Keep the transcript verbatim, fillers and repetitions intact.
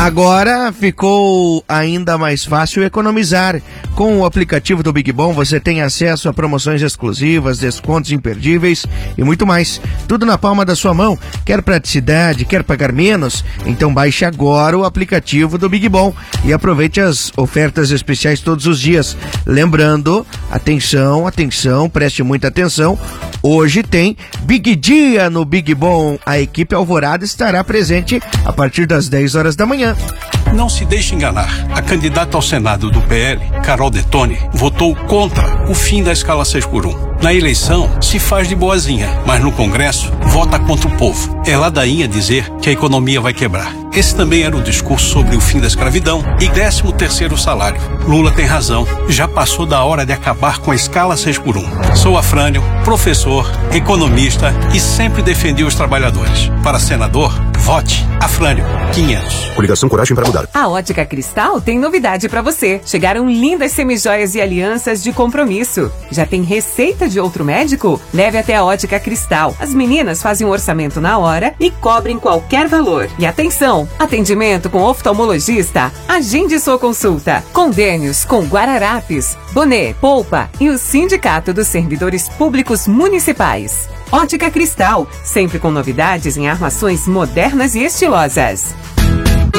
Agora ficou ainda mais fácil economizar. Com o aplicativo do Big Bom, você tem acesso a promoções exclusivas, descontos imperdíveis e muito mais. Tudo na palma da sua mão. Quer praticidade? Quer pagar menos? Então baixe agora o aplicativo do Big Bom e aproveite as ofertas especiais todos os dias. Lembrando, atenção, atenção, preste muita atenção. Hoje tem Big Dia no Big Bom. A equipe Alvorada estará presente a partir das dez horas da manhã. Não se deixe enganar. A candidata ao Senado do P L, Carol Detoni, votou contra o fim da escala seis por um. Na eleição, se faz de boazinha, mas no Congresso, vota contra o povo. É ladainha dizer que a economia vai quebrar. Esse também era o discurso sobre o fim da escravidão e décimo terceiro salário. Lula tem razão. Já passou da hora de acabar com a escala seis por um. Sou Afrânio, professor, economista e sempre defendi os trabalhadores. Para senador, vote Afrânio quinhentos. Coligação Coragem para Mudar. A Ótica Cristal tem novidade para você. Chegaram lindas semijoias e alianças de compromisso. Já tem receita de outro médico? Leve até a Ótica Cristal. As meninas fazem um orçamento na hora e cobrem qualquer valor. E atenção, atendimento com oftalmologista. Agende sua consulta. Convênios com Guararapes, Boné, Polpa e o Sindicato dos Servidores Públicos Municipais. Ótica Cristal, sempre com novidades em armações modernas e estilosas.